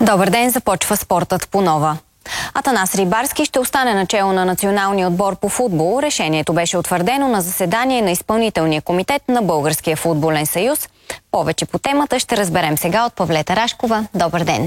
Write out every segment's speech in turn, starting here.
Добър ден, започва спортът по нова. Атанас Рибарски ще остане начело на националния отбор по футбол. Решението беше утвърдено на заседание на изпълнителния комитет на Българския футболен съюз. Повече по темата ще разберем сега от Павлета Рашкова. Добър ден!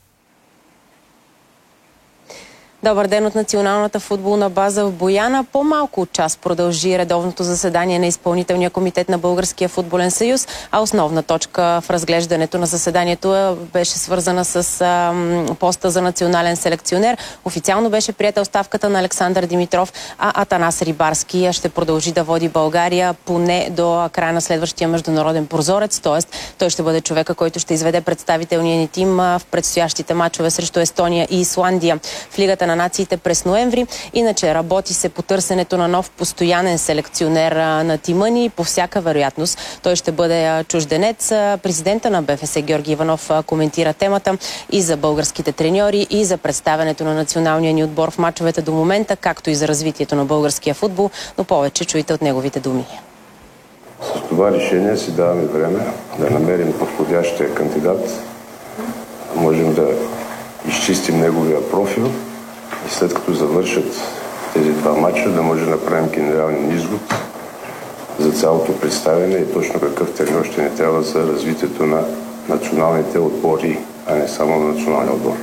Добър ден от Националната футболна база в Бояна. По-малко от час продължи редовното заседание на изпълнителния комитет на Българския футболен съюз, а основна точка в разглеждането на заседанието беше свързана с поста за национален селекционер. Официално беше приета оставката на Александър Димитров, а Атанас Рибарски ще продължи да води България поне до края на следващия международен прозорец, т.е. той ще бъде човека, който ще изведе представителния ни тим в предстоящите мачове срещу Естония и Исландия в Лигата на нациите през ноември. Иначе работи се по търсенето на нов постоянен селекционер на тима ни. По всяка вероятност той ще бъде чужденец. Президента на БФС Георги Иванов коментира темата и за българските треньори, и за представянето на националния ни отбор в мачовете до момента, както и за развитието на българския футбол, но повече чуйте от неговите думи. С това решение си даваме време да намерим подходящия кандидат. Можем да изчистим неговия профил и след като завършат тези два матча, да може да направим генерален извод за цялото представяне и точно какъв треньор ще ни трябва за развитието на националните отбори, а не само на националния отбор.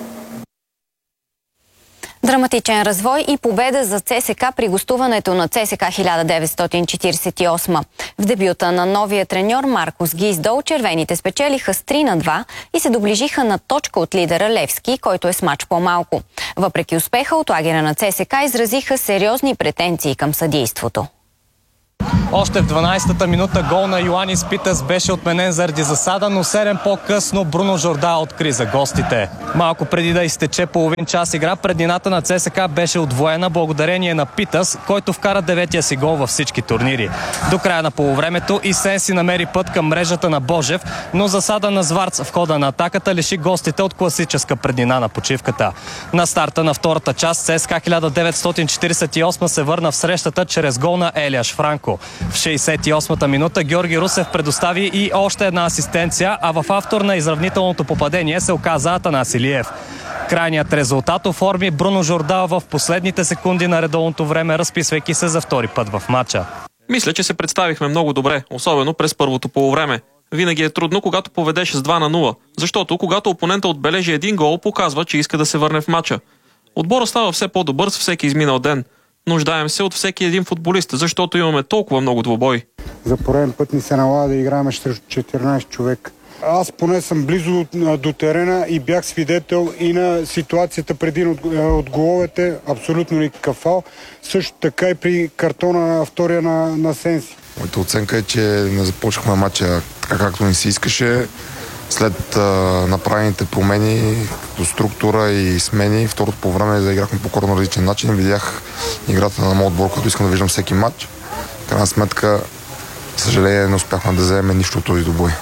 Драматичен развой и победа за ЦСКА при гостуването на ЦСКА 1948. В дебюта на новия треньор Маркос Гиздол червените спечелиха с 3-2 и се доближиха на точка от лидера Левски, който е с мач по-малко. Въпреки успеха от лагера на ЦСКА изразиха сериозни претенции към съдийството. Още в 12-та минута гол на Йоанис Питас беше отменен заради засада, но 7 по-късно Бруно Жорда откри за гостите. Малко преди да изтече половин час игра, преднината на ЦСКА беше удвоена благодарение на Питас, който вкара 9-я си гол във всички турнири. До края на полувремето и Сенси намери път към мрежата на Божев, но засада на Зварц в хода на атаката лиши гостите от класическа преднина на почивката. На старта на втората част ЦСКА 1948 се върна в срещата чрез гол на Елиаш Франко. В 68-та минута Георги Русев предостави и още една асистенция, а в автор на изравнителното попадение се оказа Атанас Илиев. Крайният резултат оформи Бруно Жорда в последните секунди на редовното време, разписвайки се за втори път в матча. Мисля, че се представихме много добре, особено през първото полувреме. Винаги е трудно, когато поведеш с 2-0, защото когато опонента отбележи един гол, показва, че иска да се върне в матча. Отборът става все по-добър с всеки изминал ден. Нуждаем се от всеки един футболист, защото имаме толкова много двубой. За пореден път ни се налага да играем срещу 14 човек. Аз поне съм близо до терена и бях свидетел и на ситуацията преди от головете, абсолютно никакъв фал. Също така и при картона втория на Сенси. Моята оценка е, че не започнахме матча така както ни се искаше. След направените промени като структура и смени, второто по време заиграхме по коренно различен начин. Видях играта на моят отбор, като искам да виждам всеки матч. В крайна сметка, съжаление, не успяхме да вземем нищо от този добой.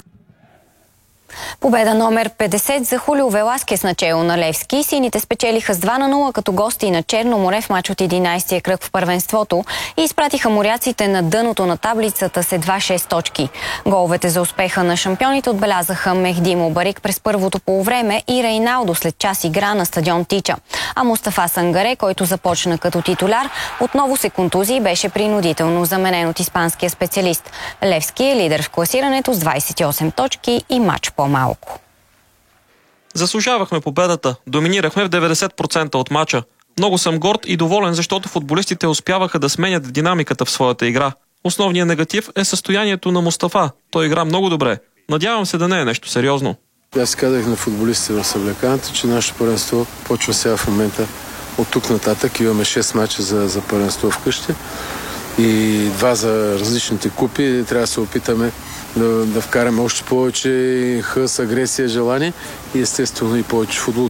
Победа номер 50 за Хулио Веласкес начело на Левски. Сините спечелиха с 2-0 като гости на Черно море в мач от 11-я кръг в първенството и изпратиха моряците на дъното на таблицата с едва 6 точки. Головете за успеха на шампионите отбелязаха Мехди Мубарик през първото полувреме и Рейналдо след час игра на стадион Тича. А Мустафа Сангаре, който започна като титуляр, отново се контузи и беше принудително заменен от испанския специалист. Левски е лидер в класирането с 28 точки и мач по-малко. Заслужавахме победата. Доминирахме в 90% от мача. Много съм горд и доволен, защото футболистите успяваха да сменят динамиката в своята игра. Основният негатив е състоянието на Мустафа. Той игра много добре. Надявам се да не е нещо сериозно. Аз казах на футболистите в съблеканата, че нашето първенство почва сега в момента от тук нататък. Имаме 6 мача за първенство вкъщи и 2 за различните купи. Трябва да се опитаме да вкараме още повече хъс, агресия, желание и естествено и повече футбол.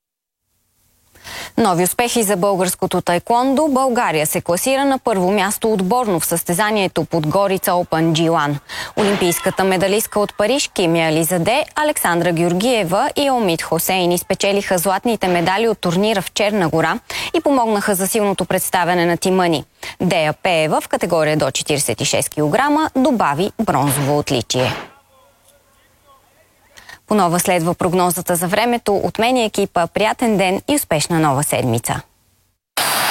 Нови успехи за българското таеквондо. България се класира на първо място отборно в състезанието под Горица Open G1. Олимпийската медалистка от Париж Кимия Лизаде, Александра Георгиева и Омид Хосейни спечелиха златните медали от турнира в Черна гора и помогнаха за силното представяне на тима ни. Дея Пеева в категория до 46 кг добави бронзово отличие. По нова следва прогнозата за времето. От мен екипа, приятен ден и успешна нова седмица.